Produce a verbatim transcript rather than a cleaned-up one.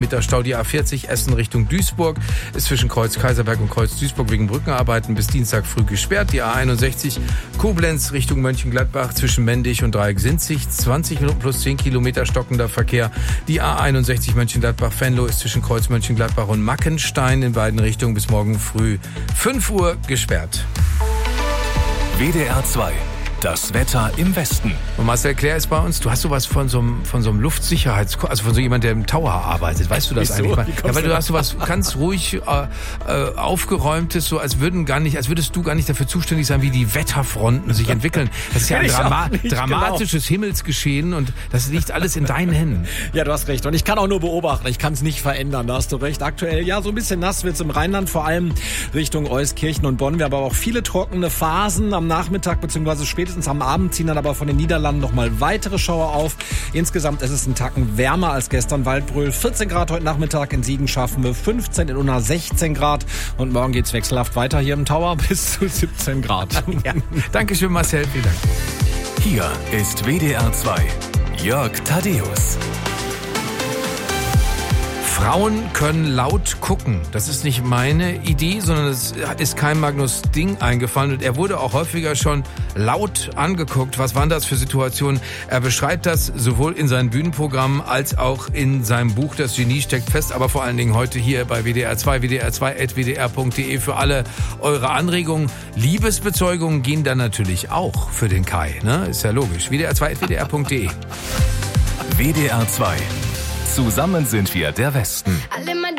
Kilometer Stau. Die A vierzig Essen Richtung Duisburg ist zwischen Kreuz Kaiserberg und Kreuz Duisburg wegen Brückenarbeiten bis Dienstag früh gesperrt. Die A einundsechzig Koblenz Richtung Mönchengladbach zwischen Mendig und Dreieck-Sinzig zwanzig Minuten plus zehn Kilometer stockender Verkehr. Die A einundsechzig Mönchengladbach-Venlo ist zwischen Kreuz Mönchengladbach und Mackenstein in beiden Richtungen bis morgen früh fünf Uhr gesperrt. W D R zwei. Das Wetter im Westen. Und Marcel Claire ist bei uns. Du hast sowas von so einem, von so einem Luftsicherheits... Also von so jemand, der im Tower arbeitet. Weißt du das Wieso? eigentlich? Ja, weil du hast sowas ganz ruhig äh, äh, aufgeräumtes, so als würden gar nicht, als würdest du gar nicht dafür zuständig sein, wie die Wetterfronten sich entwickeln. Das ist ja ein Drama nicht, dramatisches genau. Himmelsgeschehen und das liegt alles in deinen Händen. Ja, du hast recht. Und ich kann auch nur beobachten. Ich kann es nicht verändern. Da hast du recht. Aktuell, ja, so ein bisschen nass wird's im Rheinland, vor allem Richtung Euskirchen und Bonn. Wir haben aber auch viele trockene Phasen am Nachmittag bzw. spätestens am Abend ziehen dann aber von den Niederlanden nochmal weitere Schauer auf. Insgesamt ist es ein Tacken wärmer als gestern. Waldbröl vierzehn Grad heute Nachmittag. In Siegen schaffen wir fünfzehn, in Unna sechzehn Grad. Und morgen geht's wechselhaft weiter hier im Tower bis zu siebzehn Grad. Ja. Dankeschön, Marcel. Vielen Dank. Hier ist W D R zwei. Jörg Thaddeus. Frauen können laut gucken. Das ist nicht meine Idee, sondern es ist kein Magnus Ding eingefallen. Und er wurde auch häufiger schon laut angeguckt. Was waren das für Situationen? Er beschreibt das sowohl in seinem Bühnenprogramm als auch in seinem Buch Das Genie steckt fest. Aber vor allen Dingen heute hier bei W D R zwei, W D R zwei at W D R punkt D E für alle eure Anregungen. Liebesbezeugungen gehen dann natürlich auch für den Kai. Ne? Ist ja logisch. W D R zwei at W D R punkt D E. W D R zwei. Zusammen sind wir der Westen. Alle